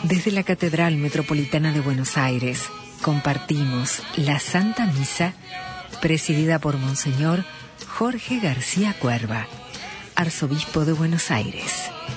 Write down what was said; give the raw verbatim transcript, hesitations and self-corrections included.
Desde la Catedral Metropolitana de Buenos Aires compartimos la Santa Misa presidida por Monseñor Jorge García Cuerva, Arzobispo de Buenos Aires.